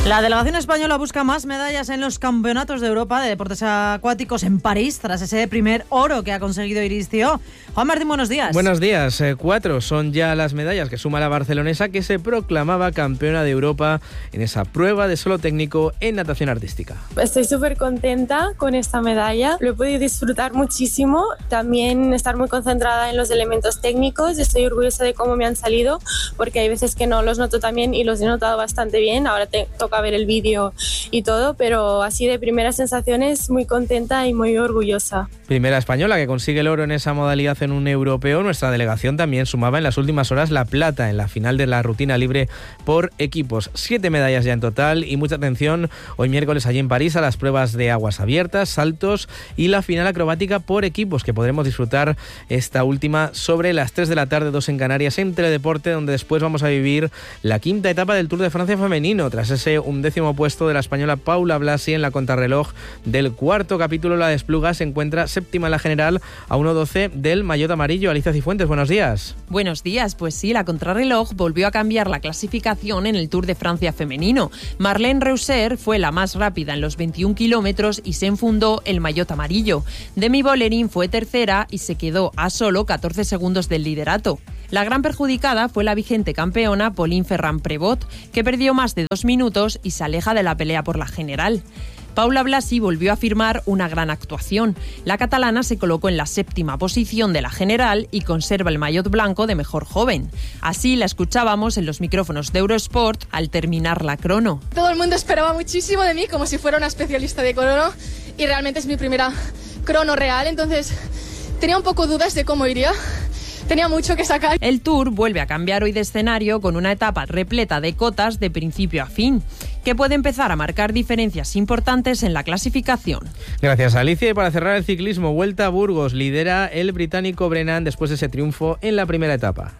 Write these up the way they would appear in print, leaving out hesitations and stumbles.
La delegación española busca más medallas en los campeonatos de Europa de deportes acuáticos en París, tras ese primer oro que ha conseguido Iris Ció. Juan Martín, buenos días. Buenos días. 4 son ya las medallas que suma la barcelonesa, que se proclamaba campeona de Europa en esa prueba de solo técnico en natación artística. Estoy súper contenta con esta medalla. Lo he podido disfrutar muchísimo. También estar muy concentrada en los elementos técnicos. Estoy orgullosa de cómo me han salido, porque hay veces que no los noto tan bien y los he notado bastante bien. Ahora toca ver el vídeo y todo, pero así de primeras sensaciones muy contenta y muy orgullosa. Primera española que consigue el oro en esa modalidad en un europeo. Nuestra delegación también sumaba en las últimas horas la plata en la final de la rutina libre por equipos. 7 medallas ya en total y mucha atención hoy miércoles allí en París a las pruebas de aguas abiertas, saltos y la final acrobática por equipos, que podremos disfrutar esta última sobre las 3 de la tarde, 2 en Canarias, en Teledeporte, donde después vamos a vivir la quinta etapa del Tour de Francia femenino, tras ese 11º puesto de la española Paula Blasi en la contrarreloj del cuarto capítulo. La Despluga se encuentra séptima en la general a 1:12 del maillot amarillo. Alicia Cifuentes, buenos días. Buenos días, pues sí, la contrarreloj volvió a cambiar la clasificación en el Tour de Francia femenino. Marlene Reusser fue la más rápida en los 21 kilómetros y se enfundó el maillot amarillo. Demi Vollering fue tercera y se quedó a solo 14 segundos del liderato. La gran perjudicada fue la vigente campeona Pauline Ferrand-Prévot, que perdió más de 2 minutos y se aleja de la pelea por la general. Paula Blasi volvió a firmar una gran actuación. La catalana se colocó en la 7ª posición de la general y conserva el maillot blanco de mejor joven. Así la escuchábamos en los micrófonos de Eurosport al terminar la crono. Todo el mundo esperaba muchísimo de mí, como si fuera una especialista de crono, y realmente es mi primera crono real, entonces tenía un poco dudas de cómo iría. Tenía mucho que sacar. El Tour vuelve a cambiar hoy de escenario con una etapa repleta de cotas de principio a fin, que puede empezar a marcar diferencias importantes en la clasificación. Gracias, Alicia. Y para cerrar el ciclismo, Vuelta a Burgos, lidera el británico Brennan después de ese triunfo en la primera etapa.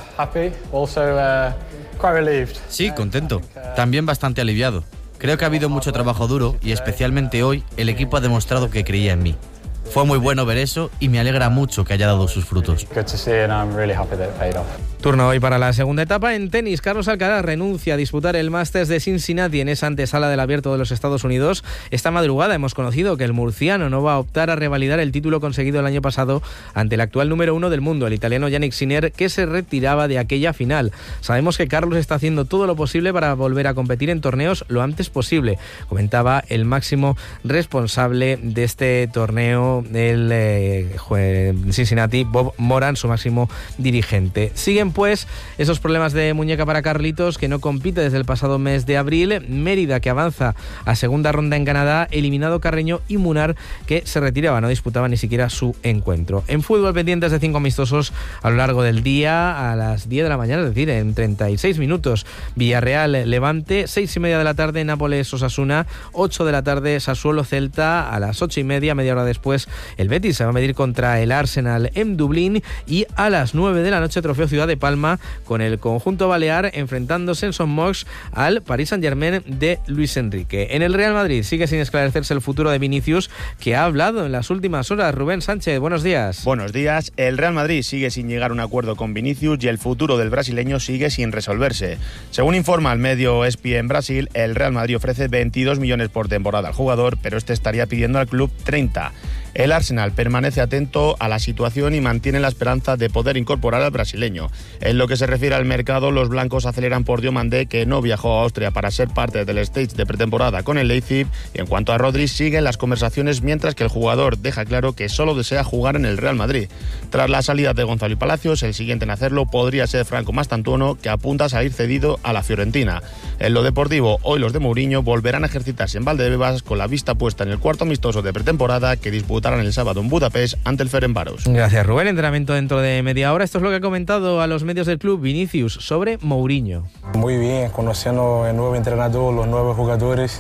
Sí, contento. También bastante aliviado. Creo que ha habido mucho trabajo duro y especialmente hoy el equipo ha demostrado que creía en mí. Fue muy bueno ver eso y me alegra mucho que haya dado sus frutos. Turno hoy para la segunda etapa. En tenis, Carlos Alcaraz renuncia a disputar el Masters de Cincinnati en esa antesala del Abierto de los Estados Unidos. Esta madrugada hemos conocido que el murciano no va a optar a revalidar el título conseguido el año pasado ante el actual número 1 del mundo, el italiano Jannik Sinner, que se retiraba de aquella final. Sabemos que Carlos está haciendo todo lo posible para volver a competir en torneos lo antes posible, comentaba el máximo responsable de este torneo, el Cincinnati, Bob Moran, su máximo dirigente. Siguen pues esos problemas de muñeca para Carlitos, que no compite desde el pasado mes de abril. Mérida, que avanza a segunda ronda en Canadá, eliminado Carreño y Munar, que se retiraba, no disputaba ni siquiera su encuentro. En fútbol, pendientes de 5 amistosos a lo largo del día, a las 10 de la mañana, es decir, en 36 minutos. Villarreal Levante, 6:30 de la tarde, Nápoles Osasuna, 8 de la tarde Sassuolo Celta, a las 8:30, media hora después, el Betis se va a medir contra el Arsenal en Dublín, y a las 9 de la noche, Trofeo Ciudad de Palma, con el conjunto balear enfrentándose en Son Moix al Paris Saint-Germain de Luis Enrique. En el Real Madrid sigue sin esclarecerse el futuro de Vinicius, que ha hablado en las últimas horas. Rubén Sánchez, buenos días. Buenos días. El Real Madrid sigue sin llegar a un acuerdo con Vinicius y el futuro del brasileño sigue sin resolverse. Según informa el medio ESPN Brasil, el Real Madrid ofrece 22 millones por temporada al jugador, pero este estaría pidiendo al club 30. El Arsenal permanece atento a la situación y mantiene la esperanza de poder incorporar al brasileño. En lo que se refiere al mercado, los blancos aceleran por Diomandé, que no viajó a Austria para ser parte del stage de pretemporada con el Leipzig. Y en cuanto a Rodri, siguen las conversaciones, mientras que el jugador deja claro que solo desea jugar en el Real Madrid. Tras la salida de Gonzalo y Palacios, el siguiente en hacerlo podría ser Franco Mastantuono, que apunta a salir cedido a la Fiorentina. En lo deportivo, hoy los de Mourinho volverán a ejercitarse en Valdebebas, con la vista puesta en el cuarto amistoso de pretemporada que disputarán el sábado en Budapest ante el Ferencváros. Gracias, Rubén. Entrenamiento dentro de media hora. Esto es lo que ha comentado a los medios del club Vinicius sobre Mourinho. Muy bien, conociendo el nuevo entrenador, los nuevos jugadores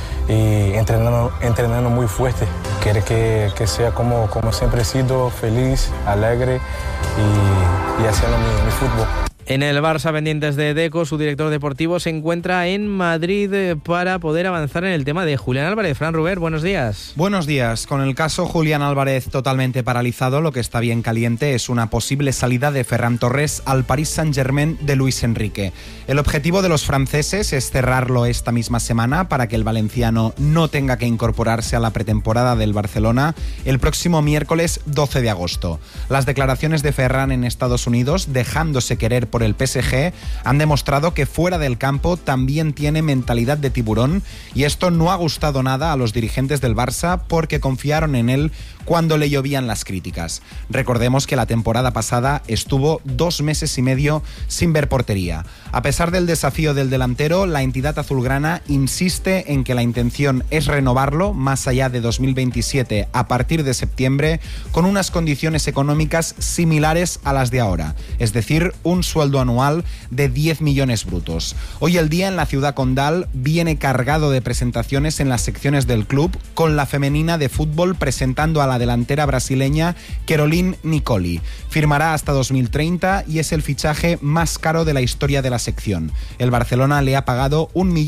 y entrenando muy fuerte. Quiere que sea como siempre he sido, feliz, alegre y haciendo mi fútbol. En el Barça, pendientes de Deco, su director deportivo se encuentra en Madrid para poder avanzar en el tema de Julián Álvarez. Fran Ruber, buenos días. Buenos días. Con el caso Julián Álvarez totalmente paralizado, lo que está bien caliente es una posible salida de Ferran Torres al Paris Saint-Germain de Luis Enrique. El objetivo de los franceses es cerrarlo esta misma semana para que el valenciano no tenga que incorporarse a la pretemporada del Barcelona el próximo miércoles 12 de agosto. Las declaraciones de Ferran en Estados Unidos, dejándose querer por el PSG, han demostrado que fuera del campo también tiene mentalidad de tiburón, y esto no ha gustado nada a los dirigentes del Barça porque confiaron en él cuando le llovían las críticas. Recordemos que la temporada pasada estuvo 2 meses y medio sin ver portería. A pesar del desafío del delantero, la entidad azulgrana insiste en que la intención es renovarlo más allá de 2027 a partir de septiembre, con unas condiciones económicas similares a las de ahora, es decir, un sueldo anual de 10 millones brutos. Hoy el día en la ciudad condal viene cargado de presentaciones en las secciones del club, con la femenina de fútbol presentando a la delantera brasileña Caroline Nicoli. Firmará hasta 2030 y es el fichaje más caro de la historia de la sección. El Barcelona le ha pagado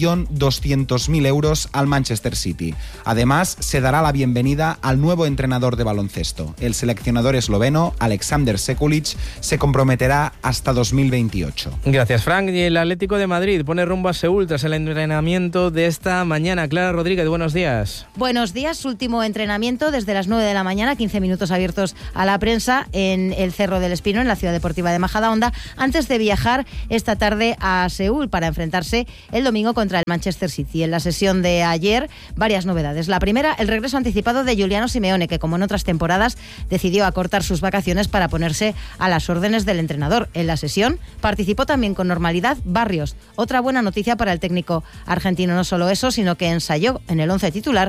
1.200.000 euros al Manchester City. Además, se dará la bienvenida al nuevo entrenador de baloncesto. El seleccionador esloveno, Alexander Sekulic, se comprometerá hasta 2028. Gracias, Frank. Y el Atlético de Madrid pone rumbo a Seúl tras el entrenamiento de esta mañana. Clara Rodríguez, buenos días. Buenos días. Último entrenamiento desde las 9 de la mañana, 15 minutos abiertos a la prensa en el Cerro del Espino, en la ciudad deportiva de Majadahonda, antes de viajar esta tarde a Seúl para enfrentarse el domingo contra el Manchester City. En la sesión de ayer, varias novedades. La primera, el regreso anticipado de Giuliano Simeone, que como en otras temporadas decidió acortar sus vacaciones para ponerse a las órdenes del entrenador. En la sesión participó también con normalidad Barrios. Otra buena noticia para el técnico argentino. No solo eso, sino que ensayó en el 11 titular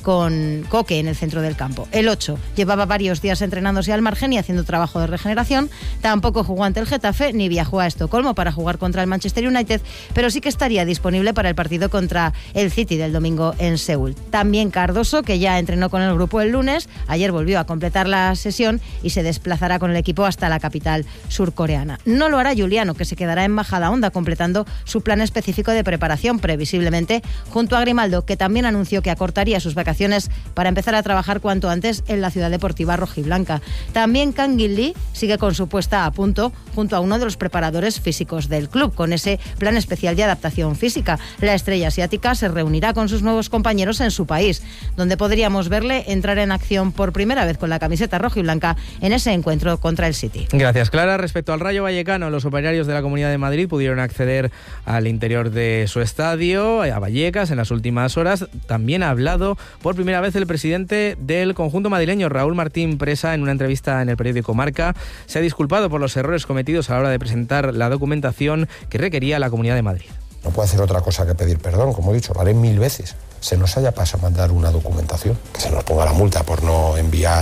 con Coque en el centro del campo. El 8 llevaba varios días entrenándose al margen y haciendo trabajo de regeneración. Tampoco jugó ante el Getafe ni viajó a Estocolmo para jugar contra el Manchester United, pero sí que estaría disponible para el partido contra el City del domingo en Seúl. También Cardoso, que ya entrenó con el grupo el lunes, ayer volvió a completar la sesión y se desplazará con el equipo hasta la capital surcoreana. No lo hará Giuliano, que se quedará en Majadahonda completando su plan específico de preparación, previsiblemente junto a Grimaldo, que también anunció que acortaría sus vacaciones para empezar a trabajar cuanto antes en la ciudad deportiva rojiblanca. También Kang-in Lee sigue con su puesta a punto junto a uno de los preparadores físicos del club, con ese plan especial de adaptación física. La estrella asiática se reunirá con sus nuevos compañeros en su país, donde podríamos verle entrar en acción por primera vez con la camiseta rojiblanca en ese encuentro contra el City. Gracias, Clara. Respecto al Rayo Vallecano, los operarios de la Comunidad de Madrid pudieron acceder al interior de su estadio, a Vallecas, en las últimas horas. También ha hablado por primera vez el presidente del conjunto madrileño, Raúl Martín Presa, en una entrevista en el periódico Marca. Se ha disculpado por los errores cometidos a la hora de presentar la documentación que requería la Comunidad de Madrid. No puede hacer otra cosa que pedir perdón, como he dicho, lo haré 1000 veces. Se nos haya pasado mandar una documentación, que se nos ponga la multa por no enviar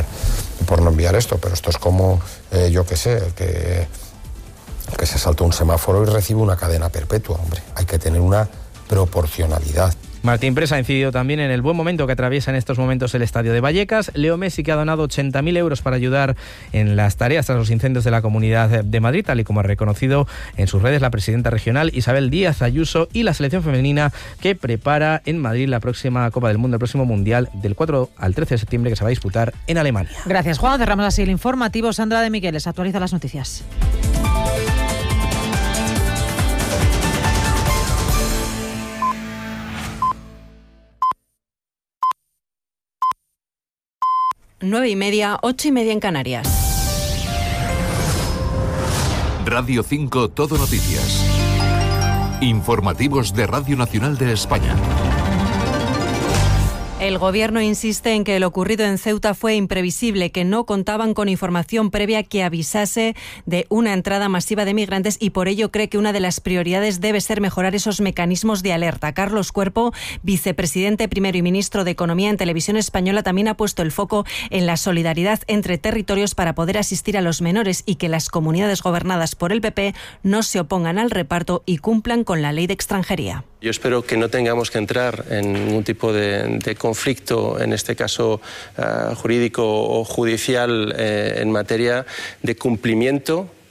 esto, pero esto es como, yo qué sé, que se salta un semáforo y recibe una cadena perpetua, hombre. Hay que tener una proporcionalidad. Martín Presa ha incidido también en el buen momento que atraviesa en estos momentos el estadio de Vallecas. Leo Messi, que ha donado 80.000 euros para ayudar en las tareas tras los incendios de la Comunidad de Madrid, tal y como ha reconocido en sus redes la presidenta regional Isabel Díaz Ayuso, y la selección femenina que prepara en Madrid la próxima Copa del Mundo, el próximo Mundial del 4 al 13 de septiembre, que se va a disputar en Alemania. Gracias, Juan. Cerramos así el informativo. Sandra de Migueles actualiza las noticias. Nueve y media, 8:30 en Canarias. Radio 5 Todo Noticias. Informativos de Radio Nacional de España. El Gobierno insiste en que lo ocurrido en Ceuta fue imprevisible, que no contaban con información previa que avisase de una entrada masiva de migrantes, y por ello cree que una de las prioridades debe ser mejorar esos mecanismos de alerta. Carlos Cuerpo, vicepresidente primero y ministro de Economía en Televisión Española, también ha puesto el foco en la solidaridad entre territorios para poder asistir a los menores y que las comunidades gobernadas por el PP no se opongan al reparto y cumplan con la ley de extranjería. Yo espero que no tengamos que entrar en ningún tipo de conflicto, en este caso jurídico o judicial, en materia de cumplimiento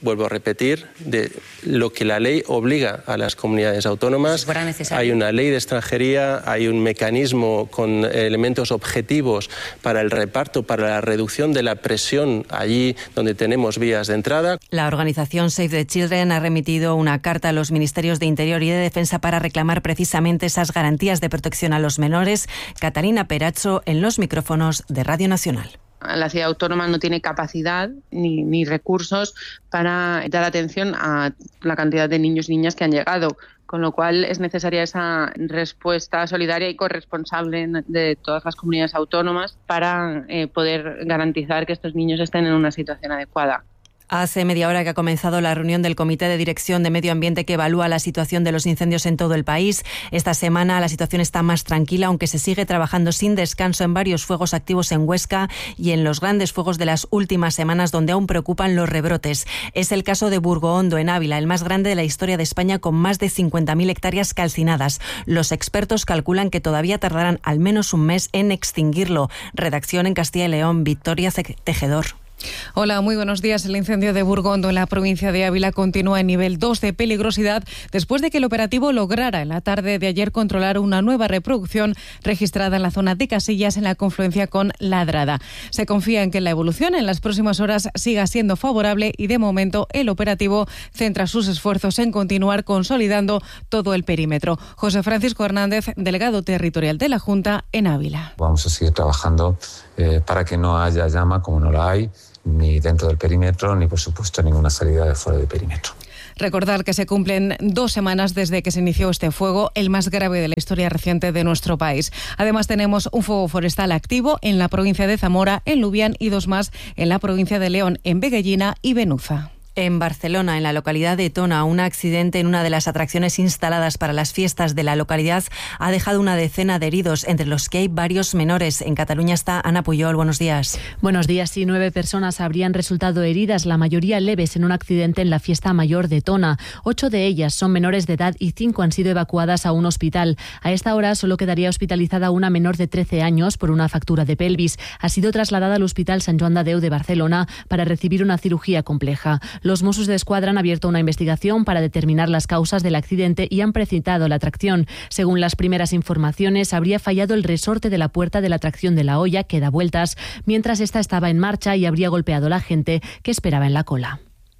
vuelvo a repetir, de lo que la ley obliga a las comunidades autónomas. Hay una ley de extranjería, hay un mecanismo con elementos objetivos para el reparto, para la reducción de la presión allí donde tenemos vías de entrada. La organización Save the Children ha remitido una carta a los ministerios de Interior y de Defensa para reclamar precisamente esas garantías de protección a los menores. Catalina Peracho en los micrófonos de Radio Nacional. La ciudad autónoma no tiene capacidad ni recursos para dar atención a la cantidad de niños y niñas que han llegado, con lo cual es necesaria esa respuesta solidaria y corresponsable de todas las comunidades autónomas para poder garantizar que estos niños estén en una situación adecuada. Hace media hora que ha comenzado la reunión del Comité de Dirección de Medio Ambiente que evalúa la situación de los incendios en todo el país. Esta semana la situación está más tranquila, aunque se sigue trabajando sin descanso en varios fuegos activos en Huesca y en los grandes fuegos de las últimas semanas, donde aún preocupan los rebrotes. Es el caso de Burgohondo, en Ávila, el más grande de la historia de España, con más de 50.000 hectáreas calcinadas. Los expertos calculan que todavía tardarán al menos un mes en extinguirlo. Redacción en Castilla y León, Victoria Tejedor. Hola, muy buenos días. El incendio de Burgohondo en la provincia de Ávila continúa en nivel 2 de peligrosidad después de que el operativo lograra en la tarde de ayer controlar una nueva reproducción registrada en la zona de Casillas en la confluencia con Ladrada. Se confía en que la evolución en las próximas horas siga siendo favorable y de momento el operativo centra sus esfuerzos en continuar consolidando todo el perímetro. José Francisco Hernández, delegado territorial de la Junta en Ávila. Vamos a seguir trabajando para que no haya llama, como no la hay, ni dentro del perímetro, ni por supuesto ninguna salida de fuera del perímetro. Recordar que se cumplen 2 semanas desde que se inició este fuego, el más grave de la historia reciente de nuestro país. Además tenemos un fuego forestal activo en la provincia de Zamora, en Lubián, y 2 más en la provincia de León, en Veguellina y Benuza. En Barcelona, en la localidad de Tona, un accidente en una de las atracciones instaladas para las fiestas de la localidad ha dejado una decena de heridos, entre los que hay varios menores. En Cataluña está Ana Puyol. Buenos días. Buenos días. Sí, 9 personas habrían resultado heridas, la mayoría leves, en un accidente en la fiesta mayor de Tona. 8 de ellas son menores de edad y 5 han sido evacuadas a un hospital. A esta hora solo quedaría hospitalizada una menor de 13 años por una fractura de pelvis. Ha sido trasladada al Hospital Sant Joan de Déu de Barcelona para recibir una cirugía compleja. Los Mossos d'Esquadra han abierto una investigación para determinar las causas del accidente y han precipitado la atracción. Según las primeras informaciones, habría fallado el resorte de la puerta de la atracción de La Hoya, que da vueltas, mientras esta estaba en marcha, y habría golpeado a la gente que esperaba en la cola.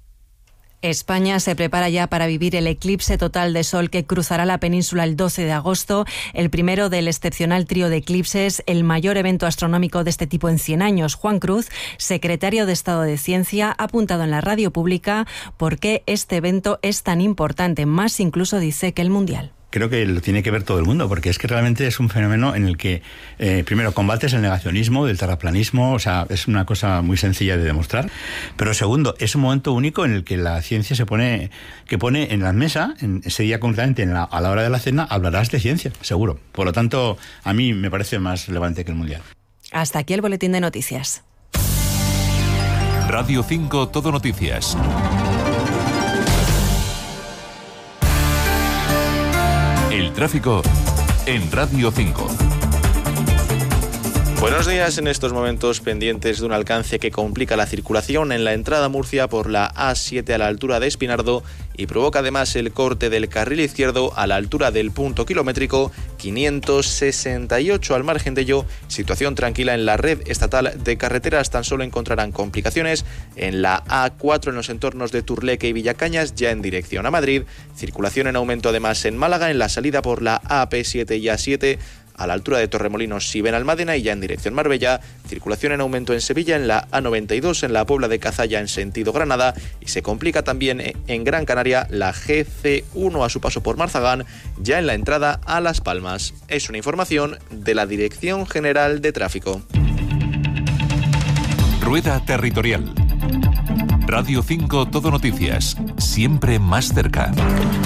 España se prepara ya para vivir el eclipse total de sol que cruzará la península el 12 de agosto, el primero del excepcional trío de eclipses, el mayor evento astronómico de este tipo en 100 años. Juan Cruz, secretario de Estado de Ciencia, ha apuntado en la radio pública por qué este evento es tan importante, más incluso dice que el Mundial. Creo que lo tiene que ver todo el mundo, porque es que realmente es un fenómeno en el que, primero, combates el negacionismo del terraplanismo, o sea, es una cosa muy sencilla de demostrar, pero segundo, es un momento único en el que la ciencia pone en la mesa, en ese día concretamente a la hora de la cena, hablarás de ciencia, seguro. Por lo tanto, a mí me parece más relevante que el Mundial. Hasta aquí el boletín de noticias. Radio 5 Todo Noticias. El tráfico en Radio 5. Buenos días. En estos momentos pendientes de un alcance que complica la circulación en la entrada a Murcia por la A7 a la altura de Espinardo y provoca además el corte del carril izquierdo a la altura del punto kilométrico 568. Al margen de ello, situación tranquila en la red estatal de carreteras. Tan solo encontrarán complicaciones en la A4 en los entornos de Turleque y Villacañas, ya en dirección a Madrid. Circulación en aumento además en Málaga en la salida por la AP7 y A7 a la altura de Torremolinos y Benalmádena y ya en dirección Marbella. Circulación en aumento en Sevilla en la A92 en la Puebla de Cazalla en sentido Granada, y se complica también en Gran Canaria la GC1 a su paso por Marzagán, ya en la entrada a Las Palmas. Es una información de la Dirección General de Tráfico. Rueda Territorial. Radio 5 Todo Noticias, siempre más cerca.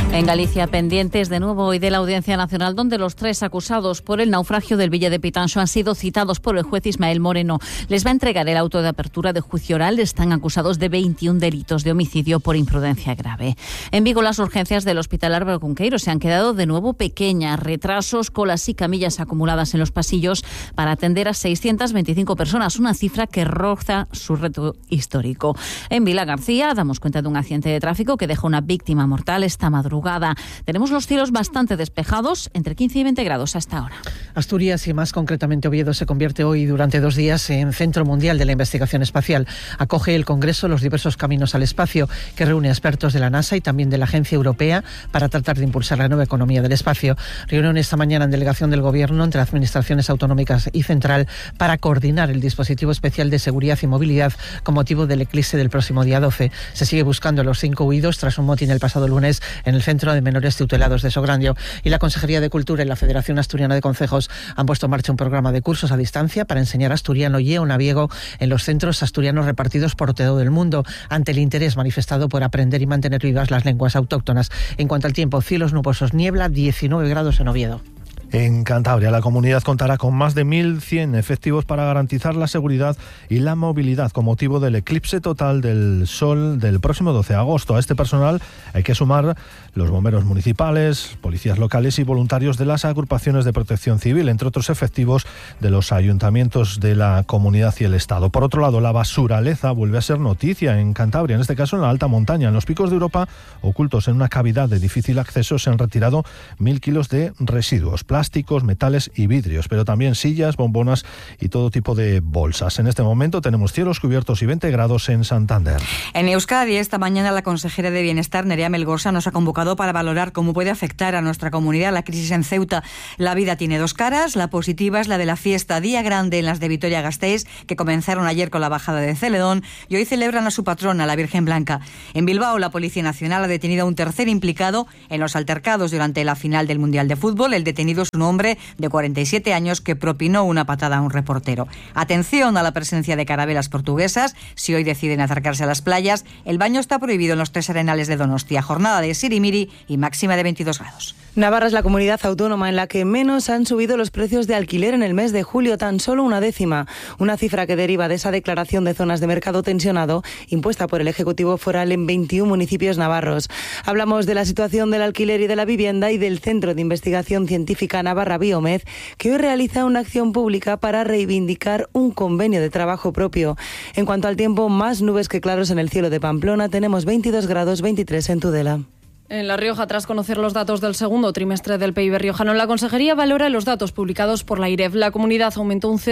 En Galicia, pendientes de nuevo hoy de la Audiencia Nacional, donde los 3 acusados por el naufragio del Villa de Pitanxo han sido citados por el juez Ismael Moreno. Les va a entregar el auto de apertura de juicio oral. Están acusados de 21 delitos de homicidio por imprudencia grave. En Vigo, las urgencias del Hospital Álvaro Cunqueiro se han quedado de nuevo pequeñas. Retrasos, colas y camillas acumuladas en los pasillos para atender a 625 personas, una cifra que roza su reto histórico. En Vila García damos cuenta de un accidente de tráfico que deja una víctima mortal esta madrugada. Tenemos los cielos bastante despejados, entre 15 y 20 grados hasta ahora. Asturias y más concretamente Oviedo se convierte hoy durante 2 días en Centro Mundial de la Investigación Espacial. Acoge el Congreso Los Diversos Caminos al Espacio, que reúne a expertos de la NASA y también de la Agencia Europea para tratar de impulsar la nueva economía del espacio. Reunión esta mañana en delegación del Gobierno entre administraciones autonómicas y central para coordinar el dispositivo especial de seguridad y movilidad con motivo del eclipse del próximo día 12. Se sigue buscando a los 5 huidos tras un motín el pasado lunes en el Centro de Menores Tutelados de Sograndio. Y la Consejería de Cultura y la Federación Asturiana de Concejos han puesto en marcha un programa de cursos a distancia para enseñar asturiano y eonaviego en los centros asturianos repartidos por todo el mundo, ante el interés manifestado por aprender y mantener vivas las lenguas autóctonas. En cuanto al tiempo, cielos nubosos, niebla, 19 grados en Oviedo. En Cantabria, la comunidad contará con más de 1.100 efectivos para garantizar la seguridad y la movilidad con motivo del eclipse total del sol del próximo 12 de agosto. A este personal hay que sumar los bomberos municipales, policías locales y voluntarios de las agrupaciones de protección civil, entre otros efectivos de los ayuntamientos de la comunidad y el Estado. Por otro lado, la basuraleza vuelve a ser noticia en Cantabria, en este caso en la alta montaña. En los picos de Europa, ocultos en una cavidad de difícil acceso, se han retirado 1.000 kilos de residuos, plásticos, metales y vidrios, pero también sillas, bombonas y todo tipo de bolsas. En este momento tenemos cielos cubiertos y 20 grados en Santander. En Euskadi, esta mañana la consejera de Bienestar, Nerea Melgosa, nos ha convocado para valorar cómo puede afectar a nuestra comunidad la crisis en Ceuta. La vida tiene 2 caras. La positiva es la de la fiesta Día Grande en las de Vitoria-Gasteiz, que comenzaron ayer con la bajada de Celedón y hoy celebran a su patrona, la Virgen Blanca. En Bilbao, la Policía Nacional ha detenido a un tercer implicado en los altercados durante la final del Mundial de Fútbol. El detenido es un hombre de 47 años que propinó una patada a un reportero. Atención a la presencia de carabelas portuguesas. Si hoy deciden acercarse a las playas, el baño está prohibido en los 3 arenales de Donostia. Jornada de sirimiri y máxima de 22 grados. Navarra es la comunidad autónoma en la que menos han subido los precios de alquiler en el mes de julio, tan solo 1/10, una cifra que deriva de esa declaración de zonas de mercado tensionado impuesta por el Ejecutivo Foral en 21 municipios navarros. Hablamos de la situación del alquiler y de la vivienda y del Centro de Investigación Científica Navarra Biomed, que hoy realiza una acción pública para reivindicar un convenio de trabajo propio. En cuanto al tiempo, más nubes que claros en el cielo de Pamplona, tenemos 22 grados, 23 en Tudela. En La Rioja, tras conocer los datos del segundo trimestre del PIB riojano, la Consejería valora los datos publicados por la IREF. La comunidad aumentó un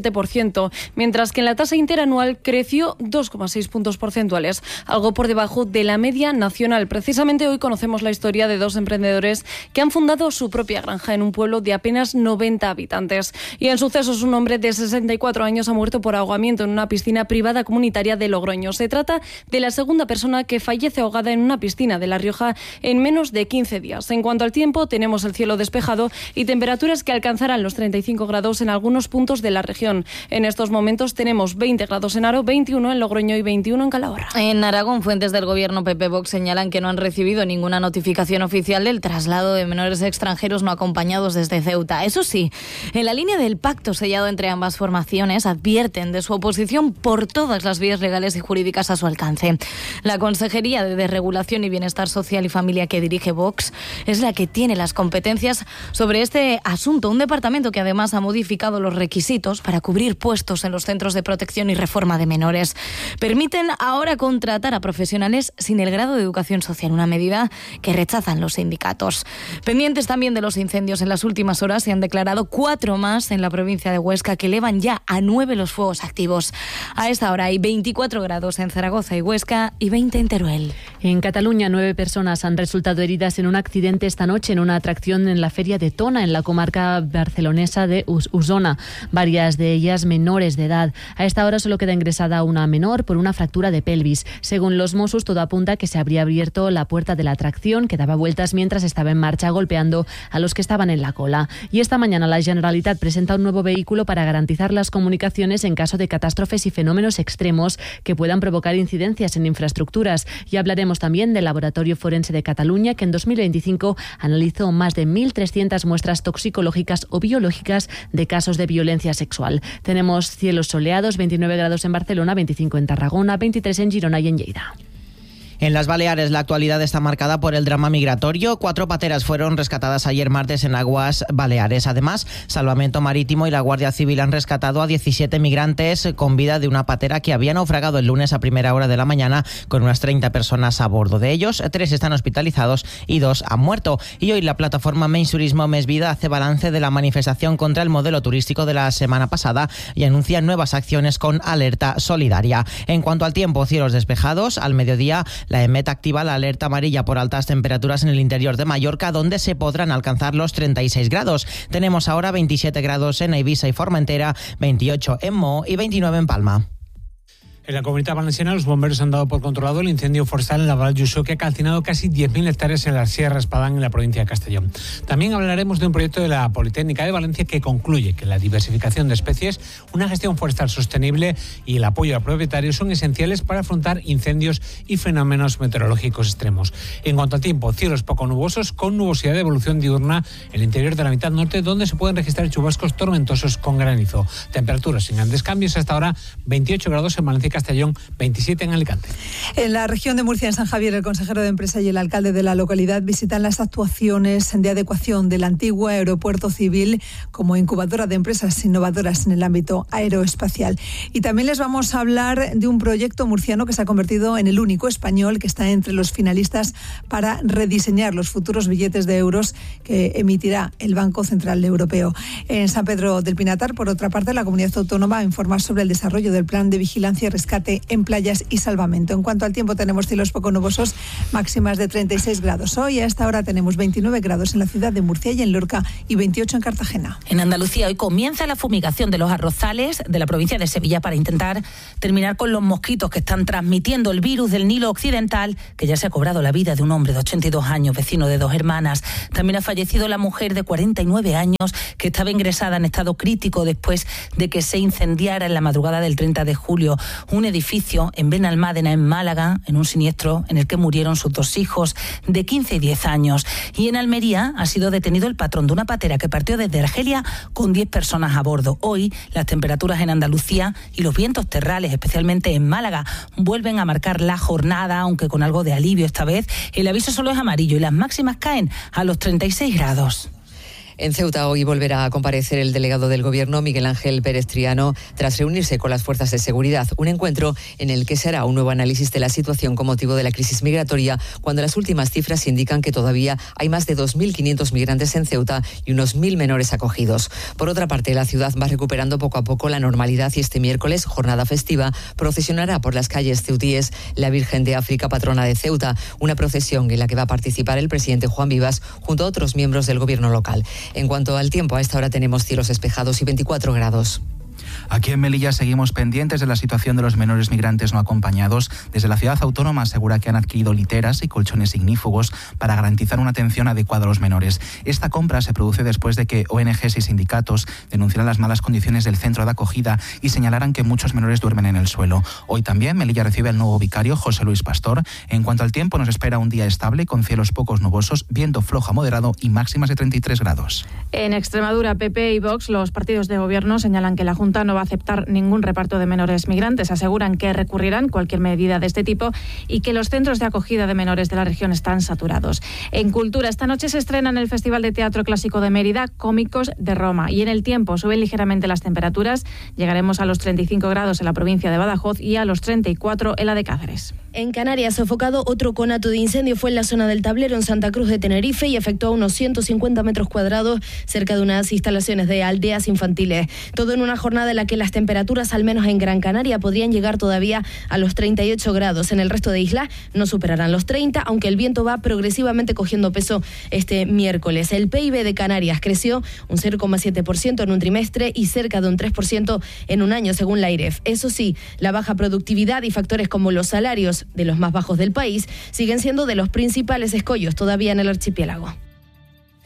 0,7%, mientras que en la tasa interanual creció 2,6 puntos porcentuales, algo por debajo de la media nacional. Precisamente hoy conocemos la historia de 2 emprendedores que han fundado su propia granja en un pueblo de apenas 90 habitantes. Y en sucesos, un hombre de 64 años ha muerto por ahogamiento en una piscina privada comunitaria de Logroño. Se trata de la segunda persona que fallece ahogada en una piscina de La Rioja en menos de 15 días. En cuanto al tiempo, tenemos el cielo despejado y temperaturas que alcanzarán los 35 grados en algunos puntos de la región. En estos momentos tenemos 20 grados en Aro, 21 en Logroño y 21 en Calahorra. En Aragón, fuentes del gobierno PP-Vox señalan que no han recibido ninguna notificación oficial del traslado de menores extranjeros no acompañados desde Ceuta. Eso sí, en la línea del pacto sellado entre ambas formaciones, advierten de su oposición por todas las vías legales y jurídicas a su alcance. La Consejería de Desregulación y Bienestar Social y Familia que dirige Vox es la que tiene las competencias sobre este asunto, un departamento que además ha modificado los requisitos para cubrir puestos en los centros de protección y reforma de menores. Permiten ahora contratar a profesionales sin el grado de educación social, una medida que rechazan los sindicatos. Pendientes también de los incendios, en las últimas horas se han declarado 4 más en la provincia de Huesca, que elevan ya a 9 los fuegos activos. A esta hora hay 24 grados en Zaragoza y Huesca y 20 en Teruel. En Cataluña, 9 personas han resultado heridas en un accidente esta noche en una atracción en la feria de Tona, en la comarca barcelonesa de Osona. Varias de ellas menores de edad. A esta hora solo queda ingresada una menor por una fractura de pelvis. Según los Mossos, todo apunta a que se habría abierto la puerta de la atracción, que daba vueltas mientras estaba en marcha, golpeando a los que estaban en la cola. Y esta mañana la Generalitat presenta un nuevo vehículo para garantizar las comunicaciones en caso de catástrofes y fenómenos extremos que puedan provocar incidencias en infraestructuras. Y hablaremos Hablamos también del Laboratorio Forense de Cataluña, que en 2025 analizó más de 1.300 muestras toxicológicas o biológicas de casos de violencia sexual. Tenemos cielos soleados, 29 grados en Barcelona, 25 en Tarragona, 23 en Girona y en Lleida. En las Baleares la actualidad está marcada por el drama migratorio. 4 pateras fueron rescatadas ayer martes en aguas baleares. Además, Salvamento Marítimo y la Guardia Civil han rescatado a 17 migrantes con vida de una patera que había naufragado el lunes a primera hora de la mañana con unas 30 personas a bordo. De ellos, 3 están hospitalizados y 2 han muerto. Y hoy la plataforma Menys Turismo Més Vida hace balance de la manifestación contra el modelo turístico de la semana pasada y anuncia nuevas acciones con alerta solidaria. En cuanto al tiempo, cielos despejados. Al mediodía, la EMET activa la alerta amarilla por altas temperaturas en el interior de Mallorca, donde se podrán alcanzar los 36 grados. Tenemos ahora 27 grados en Eivissa y Formentera, 28 en Mo y 29 en Palma. En la Comunidad Valenciana, los bomberos han dado por controlado el incendio forestal en la Val Lluçó, que ha calcinado casi 10.000 hectáreas en la Sierra Espadán, en la provincia de Castellón. También hablaremos de un proyecto de la Politécnica de Valencia que concluye que la diversificación de especies, una gestión forestal sostenible y el apoyo a propietarios son esenciales para afrontar incendios y fenómenos meteorológicos extremos. En cuanto al tiempo, cielos poco nubosos con nubosidad de evolución diurna en el interior de la mitad norte, donde se pueden registrar chubascos tormentosos con granizo. Temperaturas sin grandes cambios hasta ahora, 28 grados en Valencia y Castellón, 27 en Alicante. En la región de Murcia, en San Javier, el consejero de Empresa y el alcalde de la localidad visitan las actuaciones de adecuación del antiguo aeropuerto civil como incubadora de empresas innovadoras en el ámbito aeroespacial. Y también les vamos a hablar de un proyecto murciano que se ha convertido en el único español que está entre los finalistas para rediseñar los futuros billetes de euros que emitirá el Banco Central Europeo. En San Pedro del Pinatar, por otra parte, la comunidad autónoma informa sobre el desarrollo del plan de vigilancia y rescate en playas y salvamento. En cuanto al tiempo, tenemos cielos poco nubosos, máximas de 36 grados. Hoy a esta hora tenemos 29 grados en la ciudad de Murcia y en Lorca y 28 en Cartagena. En Andalucía hoy comienza la fumigación de los arrozales de la provincia de Sevilla para intentar terminar con los mosquitos que están transmitiendo el virus del Nilo Occidental, que ya se ha cobrado la vida de un hombre de 82 años, vecino de 2 hermanas. También ha fallecido la mujer de 49 años que estaba ingresada en estado crítico después de que se incendiara en la madrugada del 30 de julio un edificio en Benalmádena, en Málaga, en un siniestro en el que murieron sus 2 hijos de 15 y 10 años. Y en Almería ha sido detenido el patrón de una patera que partió desde Argelia con 10 personas a bordo. Hoy las temperaturas en Andalucía y los vientos terrales, especialmente en Málaga, vuelven a marcar la jornada, aunque con algo de alivio esta vez. El aviso solo es amarillo y las máximas caen a los 36 grados. En Ceuta hoy volverá a comparecer el delegado del Gobierno, Miguel Ángel Pérez Triano, tras reunirse con las fuerzas de seguridad. Un encuentro en el que se hará un nuevo análisis de la situación con motivo de la crisis migratoria, cuando las últimas cifras indican que todavía hay más de 2.500 migrantes en Ceuta y unos 1.000 menores acogidos. Por otra parte, la ciudad va recuperando poco a poco la normalidad y este miércoles, jornada festiva, procesionará por las calles ceutíes la Virgen de África, patrona de Ceuta, una procesión en la que va a participar el presidente Juan Vivas junto a otros miembros del Gobierno local. En cuanto al tiempo, a esta hora tenemos cielos despejados y 24 grados. Aquí en Melilla seguimos pendientes de la situación de los menores migrantes no acompañados. Desde la ciudad autónoma asegura que han adquirido literas y colchones ignífugos para garantizar una atención adecuada a los menores. Esta compra se produce después de que ONGs y sindicatos denunciaran las malas condiciones del centro de acogida y señalaran que muchos menores duermen en el suelo. Hoy también Melilla recibe al nuevo vicario, José Luis Pastor. En cuanto al tiempo, nos espera un día estable con cielos pocos nubosos, viento flojo a moderado y máximas de 33 grados. En Extremadura, PP y Vox, los partidos de gobierno, señalan que la Junta no va a aceptar ningún reparto de menores migrantes. Aseguran que recurrirán cualquier medida de este tipo y que los centros de acogida de menores de la región están saturados. En Cultura, esta noche se estrena en el Festival de Teatro Clásico de Mérida Cómicos de Roma. Y en el tiempo suben ligeramente las temperaturas. Llegaremos a los 35 grados en la provincia de Badajoz y a los 34 en la de Cáceres. En Canarias, sofocado otro conato de incendio fue en la zona del Tablero, en Santa Cruz de Tenerife, y afectó a unos 150 metros cuadrados cerca de unas instalaciones de aldeas infantiles. Todo en una jornada en la que las temperaturas, al menos en Gran Canaria, podrían llegar todavía a los 38 grados. En el resto de islas no superarán los 30, aunque el viento va progresivamente cogiendo peso este miércoles. El PIB de Canarias creció un 0,7% en un trimestre y cerca de un 3% en un año, según la AIREF. Eso sí, la baja productividad y factores como los salarios de los más bajos del país siguen siendo de los principales escollos todavía en el archipiélago.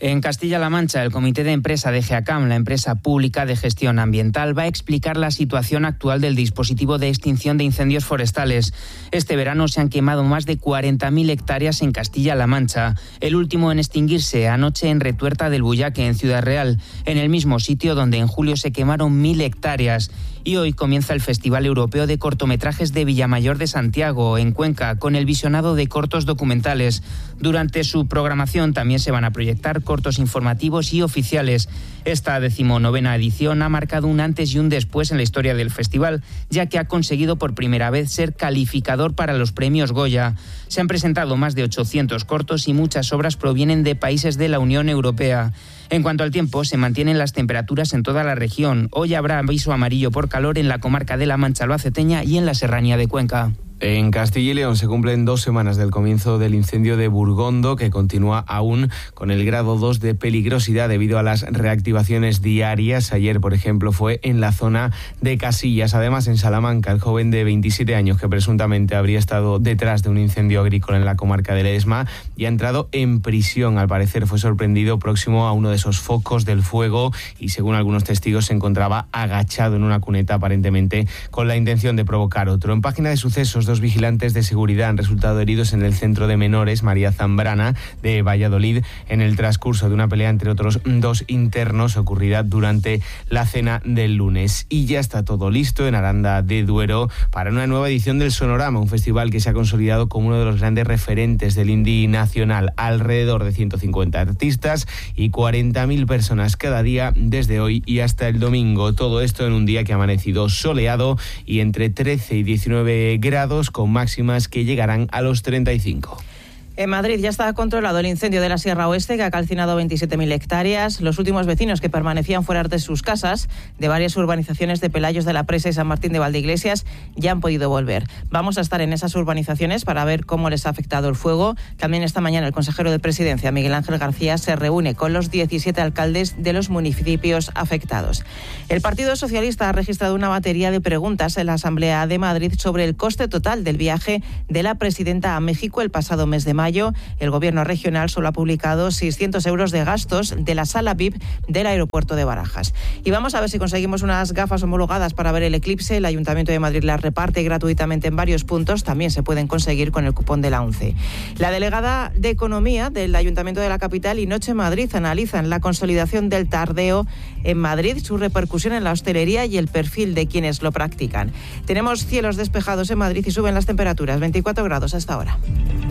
En Castilla-La Mancha, el Comité de Empresa de GEACAM, la empresa pública de gestión ambiental, va a explicar la situación actual del dispositivo de extinción de incendios forestales. Este verano se han quemado más de 40.000 hectáreas en Castilla-La Mancha. El último en extinguirse anoche en Retuerta del Buyaque, en Ciudad Real, en el mismo sitio donde en julio se quemaron 1.000 hectáreas. Y hoy comienza el Festival Europeo de Cortometrajes de Villamayor de Santiago, en Cuenca, con el visionado de cortos documentales. Durante su programación también se van a proyectar cortos informativos y oficiales. Esta 19ª edición ha marcado un antes y un después en la historia del festival, ya que ha conseguido por primera vez ser calificador para los premios Goya. Se han presentado más de 800 cortos y muchas obras provienen de países de la Unión Europea. En cuanto al tiempo, se mantienen las temperaturas en toda la región. Hoy habrá aviso amarillo por calor en la comarca de la Mancha Albaceteña y en la Serranía de Cuenca. En Castilla y León se cumplen 2 semanas del comienzo del incendio de Burgondo, que continúa aún con el grado 2 de peligrosidad debido a las reactivaciones diarias. Ayer, por ejemplo, fue en la zona de Casillas. Además, en Salamanca, el joven de 27 años que presuntamente habría estado detrás de un incendio agrícola en la comarca de Ledesma y ha entrado en prisión. Al parecer fue sorprendido próximo a uno de esos focos del fuego y, según algunos testigos, se encontraba agachado en una cuneta, aparentemente con la intención de provocar otro. En página de sucesos, 2 vigilantes de seguridad han resultado heridos en el centro de menores María Zambrana de Valladolid en el transcurso de una pelea entre otros 2 internos ocurrida durante la cena del lunes. Y ya está todo listo en Aranda de Duero para una nueva edición del Sonorama, un festival que se ha consolidado como uno de los grandes referentes del indie nacional. Alrededor de 150 artistas y 40.000 personas cada día desde hoy y hasta el domingo. Todo esto en un día que ha amanecido soleado y entre 13 y 19 grados, con máximas que llegarán a los 35. En Madrid ya está controlado el incendio de la Sierra Oeste, que ha calcinado 27.000 hectáreas. Los últimos vecinos que permanecían fuera de sus casas de varias urbanizaciones de Pelayos de la Presa y San Martín de Valdeiglesias ya han podido volver. Vamos a estar en esas urbanizaciones para ver cómo les ha afectado el fuego. También esta mañana el consejero de Presidencia, Miguel Ángel García, se reúne con los 17 alcaldes de los municipios afectados. El Partido Socialista ha registrado una batería de preguntas en la Asamblea de Madrid sobre el coste total del viaje de la presidenta a México el pasado mes de mayo. El Gobierno regional solo ha publicado 600 euros de gastos de la sala VIP del aeropuerto de Barajas. Y vamos a ver si conseguimos unas gafas homologadas para ver el eclipse. El Ayuntamiento de Madrid las reparte gratuitamente en varios puntos. También se pueden conseguir con el cupón de la ONCE. La delegada de Economía del Ayuntamiento de la capital y Noche Madrid analizan la consolidación del tardeo en Madrid, su repercusión en la hostelería y el perfil de quienes lo practican. Tenemos cielos despejados en Madrid y suben las temperaturas, 24 grados hasta ahora.